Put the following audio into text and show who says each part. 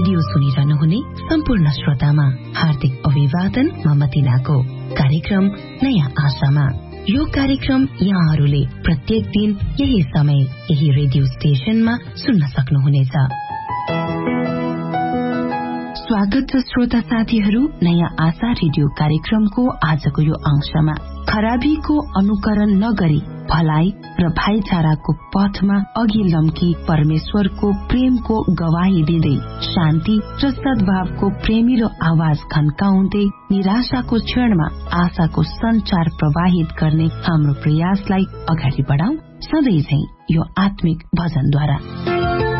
Speaker 1: Radio सुनिरहनुहुने सम्पूर्ण श्रोतामा हार्दिक अभिवादन। म मतिनाको कार्यक्रम नयाँ आशामा। यो कार्यक्रम यहाँहरूले प्रत्येक दिन यही समय यही रेडियो स्टेशनमा सुन्न सक्नुहुनेछ। स्वागत छ श्रोता साथीहरू नयाँ आशा रेडियो कार्यक्रमको आजको यो अंशमा। खराबीको अनुकरण नगरी भलाई र भाइचाराको पथमा अघि लम्की परमेश्वरको प्रेमको गवाही दिँदै शान्ति र सद्भावको प्रेमिलो आवाज खन्काउँदै निराशाको क्षणमा आशाको संचार प्रवाहित गर्ने हाम्रो प्रयासलाई अगाडि बढाउँ, सधैँ झैं यो आत्मिक भजनद्वारा।